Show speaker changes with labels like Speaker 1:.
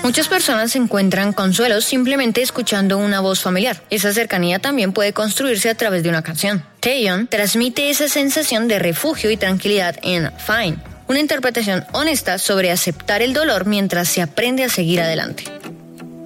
Speaker 1: Muchas personas encuentran consuelo simplemente escuchando una voz familiar. Esa cercanía también puede construirse a través de una canción. Taeyeon transmite esa sensación de refugio y tranquilidad en Fine, una interpretación honesta sobre aceptar el dolor mientras se aprende a seguir adelante.